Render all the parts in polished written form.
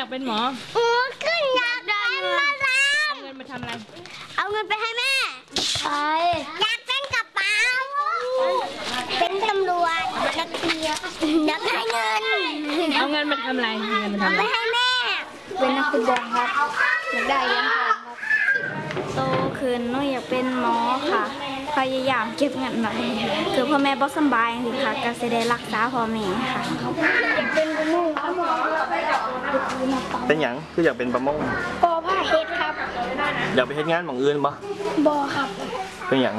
เป็นหมอขึ้นอยากได้มาแล้วเอาเงินมาทำอะไรเอาเงินไปให้แม่อยากเป็นกระเป๋าเป็นตำรวจนักเรียนอยากได้เงินเอาเงินมาทำอะไรเงินมาทำอะไรไปให้แม่เป็นนักฟุตบอลครับอยากได้เหรียญทองครับโตขึ้นหนูอยากเป็นหมอค่ะพยายามเก็บเงินไว้คือพ่อแม่บ่สบายจริงค่ะก็จะได้รักษาพ่อแม่ค่ะอยากเป็นประมงครับเป็นหยังคืออยากเป็นประมงปอผ้าเฮ็ดครับอยากไปเฮ็ดงานหม่องอื่นบ่ครับเป็นหยัง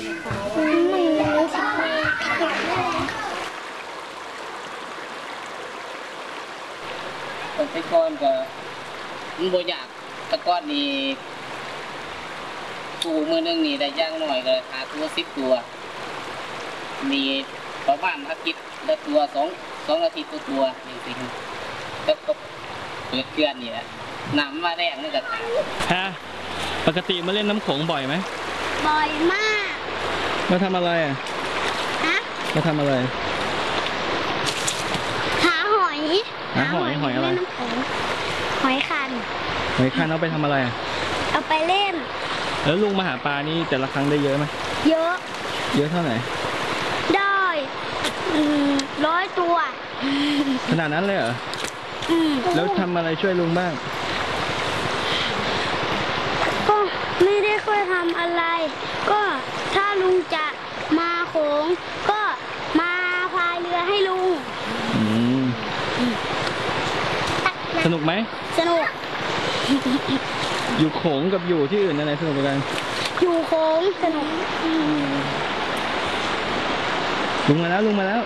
แต่ก่อนก็มันบ่อยากแต่ก่อนนี่ตู้มือนึงนี่ได้ย่างหน่อยก็หาตัว10ตัวมีประมาณถ้าคิดได้ตัว2อาทิตย์ตัวจริงๆก็เปิดเกลือนนี่แหละน้ำมาแรงนี่ก็ฮะปกติมาเล่นน้ำโขงบ่อยไหมบ่อยมากมาทำอะไรอ่ะมาทำอะไรหาหอยอะไรหอยคันเอาไปทำอะไรอ่ะเอาไปเล่นแล้วลุงมาหาปลานี่แต่ละครั้งได้เยอะไหมเยอะเท่าไหร่ได้100 ตัวขนาดนั้นเลยเหรอแล้วทำอะไรช่วยลุงบ้างก็ไม่ได้ค่อยทำอะไรก็ถ้าลุงจะมาโขงก็มาพายเรือให้ลุงสนุกไหมสนุกอยู่โขงกับอยู่ที่อื่นอะไรสนุกกันอยู่โขงสนุกลุงมาแล้วรู้แล้ว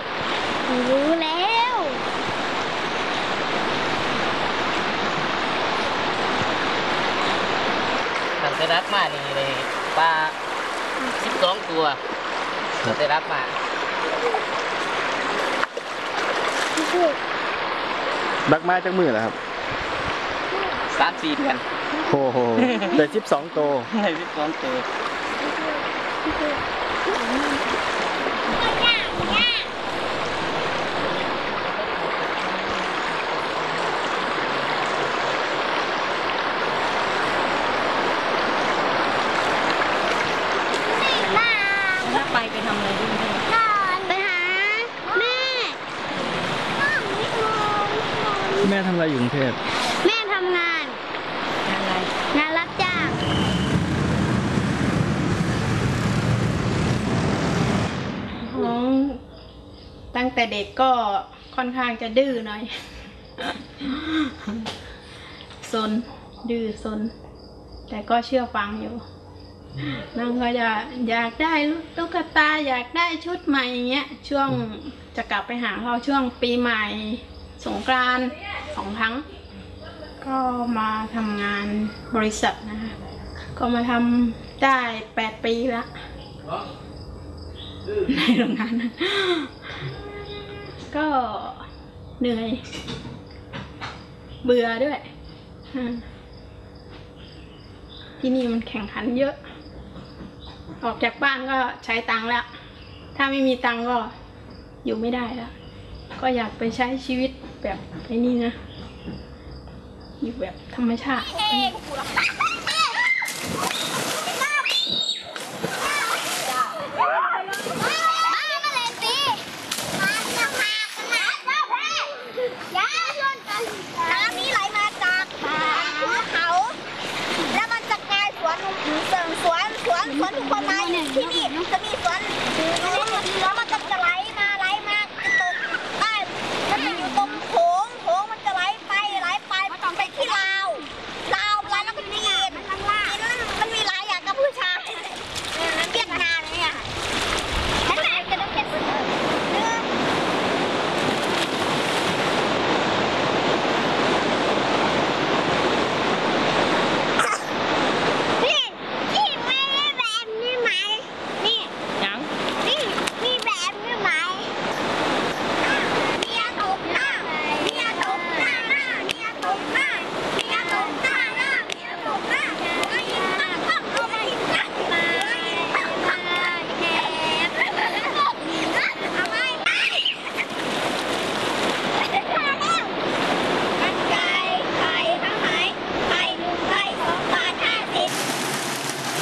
ทำได้รับมานี่เลยปลา12 ตัวได้รับมาดักไม้จากมือเหรอครับ 3-4 เดือนโอ้โหได้12 ตัวได้12 ตัวไปทำอะไรด้วยไปหาแม่ทำอะไรอยู่กรุงเทพแม่ทำงานอะไรงานรับจ้างตั้งแต่เด็กก็ค่อนข้างจะดื้อหน่อยซนดื้อซนแต่ก็เชื่อฟังอยู่น้องก็อยากได้ตุ๊กตาอยากได้ชุดใหม่อย่างเงี้ยช่วงจะกลับไปหาเราช่วงปีใหม่สงกรานต์2 ครั้งก็มาทำงานบริษัทนะคะก็มาทำได้8 ปีแล้วในโรงงานก็เหนื่อยเบื่อด้วยที่นี่มันแข่งขันเยอะออกจากบ้านก็ใช้ตังค์แล้วถ้าไม่มีตังค์ก็อยู่ไม่ได้แล้วก็อยากไปใช้ชีวิตแบบไอ้นี่นะอยู่แบบธรรมชาติ